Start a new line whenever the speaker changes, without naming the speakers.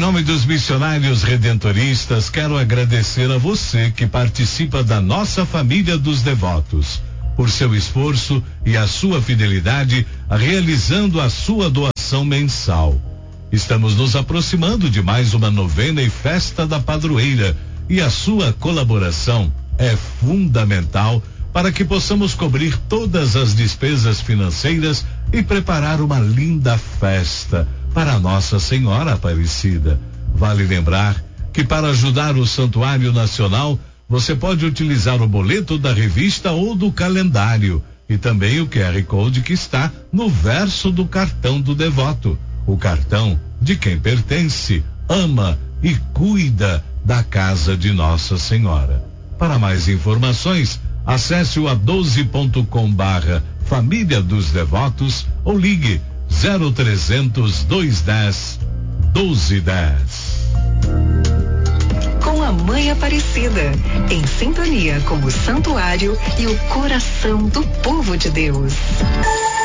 nome dos missionários redentoristas, quero agradecer a você que participa da nossa família dos devotos, por seu esforço e a sua fidelidade, realizando a sua doação mensal. Estamos nos aproximando de mais uma novena e festa da padroeira, e a sua colaboração é fundamental para que possamos cobrir todas as despesas financeiras e preparar uma linda festa para Nossa Senhora Aparecida. Vale lembrar que para ajudar o Santuário Nacional, você pode utilizar o boleto da revista ou do calendário e também o QR Code que está no verso do cartão do devoto. O cartão de quem pertence, ama e cuida da casa de Nossa Senhora. Para mais informações, acesse o a12.com/Família dos Devotos ou ligue 0300 210 1210.
Com a Mãe Aparecida, em sintonia com o santuário e o coração do povo de Deus.